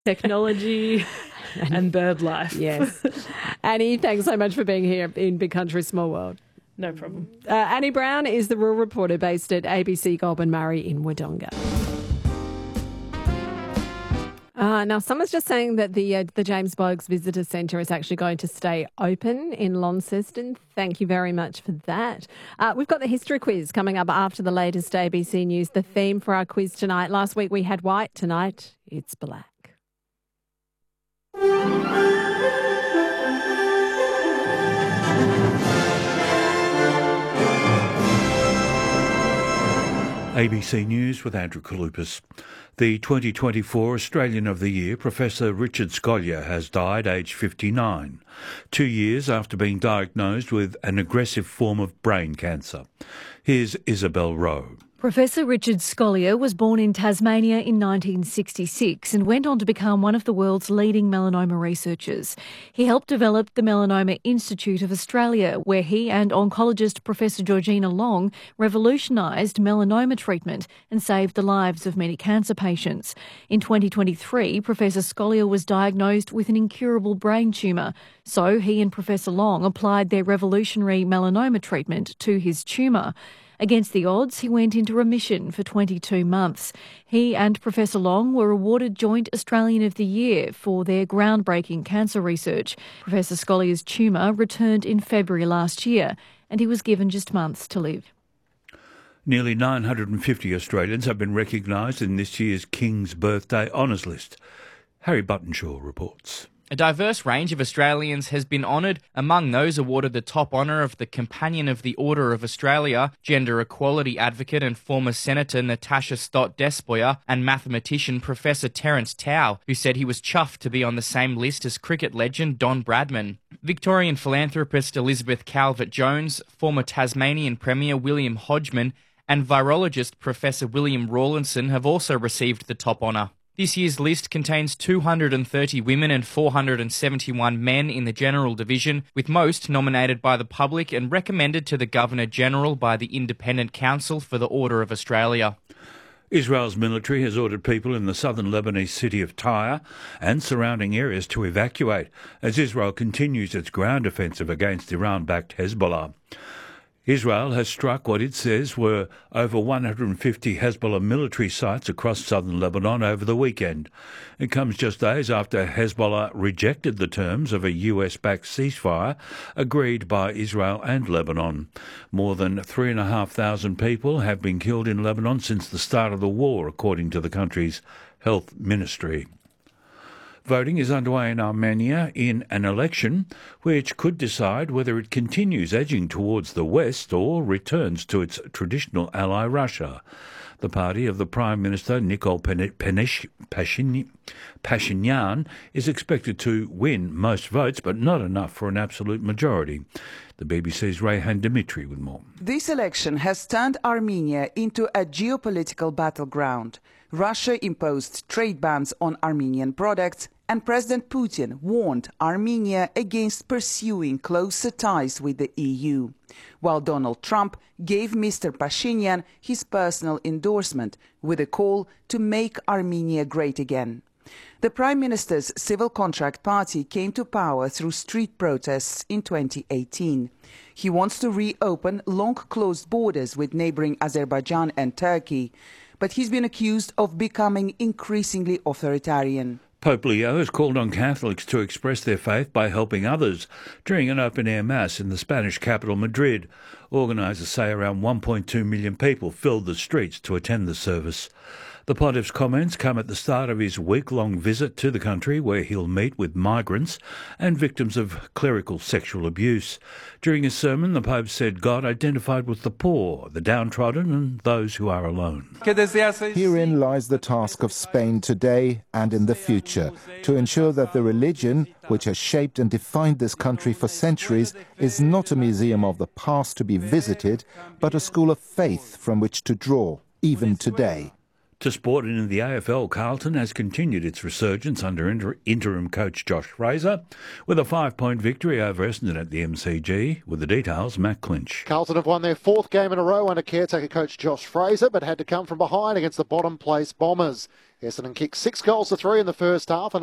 technology and bird life. Yes. Annie, thanks so much for being here in Big Country, Small World. No problem. Annie Brown is the rural reporter based at ABC Goulburn Murray in Wodonga. Now, someone's just saying that the James Boggs Visitor Centre is actually going to stay open in Launceston. Thank you very much for that. We've got the history quiz coming up after the latest ABC News. The theme for our quiz tonight, last week we had white, tonight it's black. ABC News with Andrew Kalupas. The 2024 Australian of the Year, Professor Richard Scolyer, has died aged 59, 2 years after being diagnosed with an aggressive form of brain cancer. Here's Isabel Rowe. Professor Richard Scolyer was born in Tasmania in 1966 and went on to become one of the world's leading melanoma researchers. He helped develop the Melanoma Institute of Australia, where he and oncologist Professor Georgina Long revolutionised melanoma treatment and saved the lives of many cancer patients. In 2023, Professor Scolyer was diagnosed with an incurable brain tumour, so he and Professor Long applied their revolutionary melanoma treatment to his tumour. Against the odds, he went into remission for 22 months. He and Professor Long were awarded Joint Australian of the Year for their groundbreaking cancer research. Professor Scolyer's tumour returned in February last year, and he was given just months to live. Nearly 950 Australians have been recognised in this year's King's Birthday Honours List. Harry Buttonshaw reports. A diverse range of Australians has been honoured. Among those awarded the top honour of the Companion of the Order of Australia, gender equality advocate and former Senator Natasha Stott Despoja, and mathematician Professor Terence Tao, who said he was chuffed to be on the same list as cricket legend Don Bradman. Victorian philanthropist Elizabeth Calvert-Jones, former Tasmanian Premier William Hodgman, and virologist Professor William Rawlinson have also received the top honour. This year's list contains 230 women and 471 men in the General Division, with most nominated by the public and recommended to the Governor-General by the Independent Council for the Order of Australia. Israel's military has ordered people in the southern Lebanese city of Tyre and surrounding areas to evacuate as Israel continues its ground offensive against Iran-backed Hezbollah. Israel has struck what it says were over 150 Hezbollah military sites across southern Lebanon over the weekend. It comes just days after Hezbollah rejected the terms of a US-backed ceasefire agreed by Israel and Lebanon. More than 3,500 people have been killed in Lebanon since the start of the war, according to the country's health ministry. Voting is underway in Armenia in an election which could decide whether it continues edging towards the West or returns to its traditional ally Russia. The party of the Prime Minister Nikol Pashinyan is expected to win most votes, but not enough for an absolute majority. The BBC's Rayhan Dimitri with more. This election has turned Armenia into a geopolitical battleground. Russia imposed trade bans on Armenian products, and President Putin warned Armenia against pursuing closer ties with the EU, while Donald Trump gave Mr. Pashinyan his personal endorsement with a call to make Armenia great again. The Prime Minister's Civil Contract Party came to power through street protests in 2018. He wants to reopen long-closed borders with neighbouring Azerbaijan and Turkey, but he's been accused of becoming increasingly authoritarian. Pope Leo has called on Catholics to express their faith by helping others during an open-air mass in the Spanish capital, Madrid. Organisers say around 1.2 million people filled the streets to attend the service. The pontiff's comments come at the start of his week-long visit to the country, where he'll meet with migrants and victims of clerical sexual abuse. During his sermon, the Pope said God identified with the poor, the downtrodden and those who are alone. Herein lies the task of Spain today and in the future, to ensure that the religion, which has shaped and defined this country for centuries, is not a museum of the past to be visited, but a school of faith from which to draw, even today. To sport, and in the AFL, Carlton has continued its resurgence under interim coach Josh Fraser with a 5-point victory over Essendon at the MCG. With the details, Matt Clinch. Carlton have won their 4th game in a row under caretaker coach Josh Fraser, but had to come from behind against the bottom place Bombers. Essendon kicked 6 goals to 3 in the first half. And